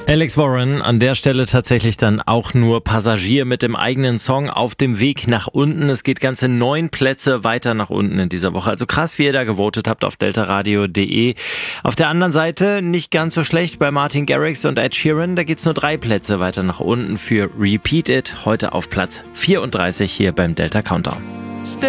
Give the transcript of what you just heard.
Alex Warren an der Stelle tatsächlich dann auch nur Passagier mit dem eigenen Song auf dem Weg nach unten. Es geht ganze 9 Plätze weiter nach unten in dieser Woche. Also krass, wie ihr da gewotet habt auf deltaradio.de. Auf der anderen Seite nicht ganz so schlecht bei Martin Garrix und Ed Sheeran. Da geht's nur 3 Plätze weiter nach unten für Repeat It. Heute auf Platz 34 hier beim Delta Countdown.